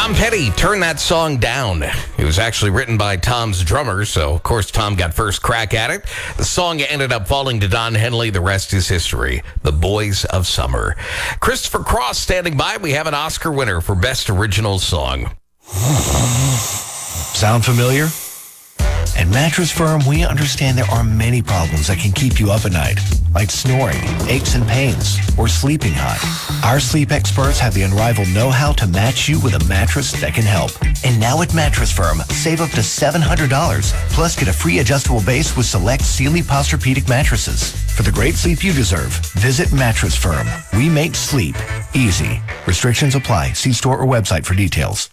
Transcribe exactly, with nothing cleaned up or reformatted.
Tom Petty, Turn That Song Down. It was actually written by Tom's drummer, so of course Tom got first crack at it. The song ended up falling to Don Henley. The rest is history. The Boys of Summer. Christopher Cross standing by. We have an Oscar winner for Best Original Song. Sound familiar? At Mattress Firm, we understand there are many problems that can keep you up at night, like snoring, aches and pains, or sleeping hot. Our sleep experts have the unrivaled know-how to match you with a mattress that can help. And now at Mattress Firm, save up to seven hundred dollars, plus get a free adjustable base with select Sealy Posturepedic mattresses. For the great sleep you deserve, visit Mattress Firm. We make sleep easy. Restrictions apply. See store or website for details.